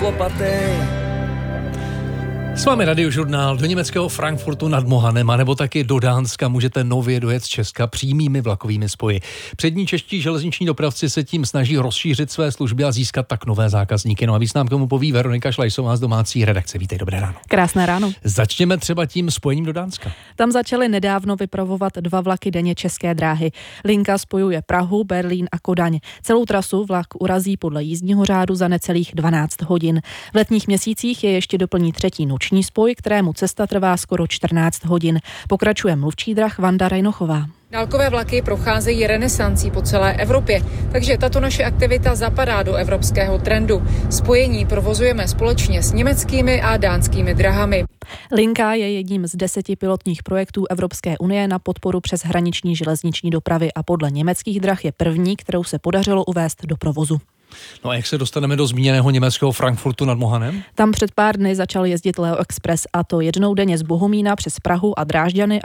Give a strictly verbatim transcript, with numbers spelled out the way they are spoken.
lopatej. S vámi Radiožurnál. Do německého Frankfurtu nad Mohanem a nebo taky do Dánska můžete nově dojet z Česka přímými vlakovými spoji. Přední čeští železniční dopravci se tím snaží rozšířit své služby a získat tak nové zákazníky. No a víc nám k tomu poví Veronika Šlajsová z domácí redakce. Vítej, dobré ráno. Krásné ráno. Začněme třeba tím spojením do Dánska. Tam začaly nedávno vypravovat dva vlaky denně České dráhy. Linka spojuje Prahu, Berlín a Kodaň. Celou trasu vlak urazí podle jízdního řádu za necelých dvanáct hodin. V letních měsících je ještě doplní třetí noční spoj, kterému cesta trvá skoro čtrnáct hodin. Pokračuje mluvčí drah Vanda Rajnochová. Dálkové vlaky procházejí renesancí po celé Evropě, takže tato naše aktivita zapadá do evropského trendu. Spojení provozujeme společně s německými a dánskými drahami. Linka je jedním z deseti pilotních projektů Evropské unie na podporu přeshraniční železniční dopravy a podle německých drah je první, kterou se podařilo uvést do provozu. No a jak se dostaneme do zmíněného německého Frankfurtu nad Mohanem? Tam před pár dny začal jezdit Leo Express, a to jednou denně z Bohumína přes Prahu a Drážďany